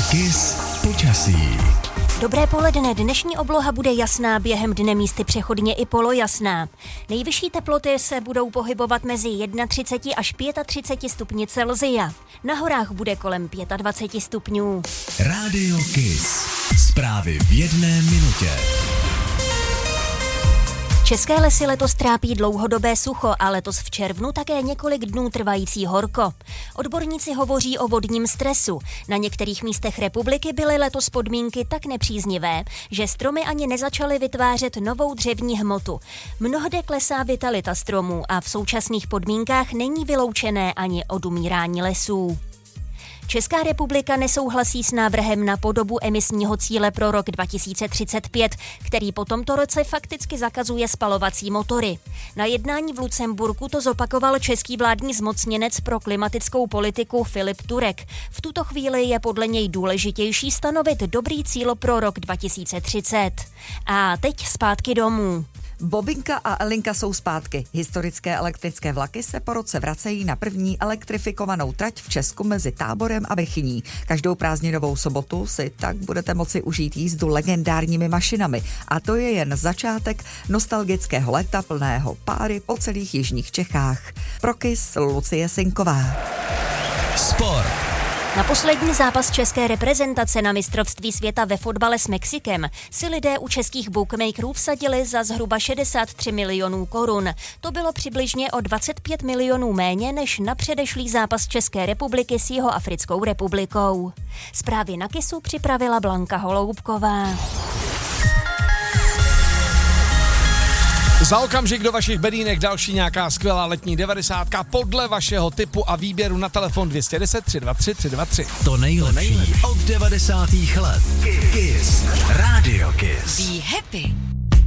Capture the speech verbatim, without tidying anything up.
Kiss počasí. Dobré poledne, dnešní obloha bude jasná, během dne místy přechodně i polojasná. Nejvyšší teploty se budou pohybovat mezi třicet jedna až třicet pět stupni Celsia. Na horách bude kolem dvacet pět stupňů. Rádio Kiss. Zprávy v jedné minutě. České lesy letos trápí dlouhodobé sucho a letos v červnu také několik dnů trvající horko. Odborníci hovoří o vodním stresu. Na některých místech republiky byly letos podmínky tak nepříznivé, že stromy ani nezačaly vytvářet novou dřevní hmotu. Mnohde klesá vitalita stromů a v současných podmínkách není vyloučené ani odumírání lesů. Česká republika nesouhlasí s návrhem na podobu emisního cíle pro rok dva tisíce třicet pět, který po tomto roce fakticky zakazuje spalovací motory. Na jednání v Lucemburku to zopakoval český vládní zmocněnec pro klimatickou politiku Filip Turek. V tuto chvíli je podle něj důležitější stanovit dobrý cíl pro rok dva tisíce třicet. A teď zpátky domů. Bobinka a Elinka jsou zpátky. Historické elektrické vlaky se po roce vracejí na první elektrifikovanou trať v Česku mezi Táborem a Bechyní. Každou prázdninovou sobotu si tak budete moci užít jízdu legendárními mašinami. A to je jen začátek nostalgického léta plného páry po celých jižních Čechách. Pro Kiss Lucie Sinková. Sport. Na poslední zápas české reprezentace na mistrovství světa ve fotbale s Mexikem si lidé u českých bookmakerů vsadili za zhruba šedesát tři milionů korun. To bylo přibližně o dvacet pět milionů méně než na předešlý zápas České republiky s Jihoafrickou republikou. Zprávy na Kissu připravila Blanka Holoubková. Za okamžik do vašich bedínek další nějaká skvělá letní devadesátka podle vašeho typu a výběru na telefon dvě jedna deset, tři dva tři, tři dva tři. To nejlepší od devadesátých let. Kiss. Rádio Kiss. Be happy.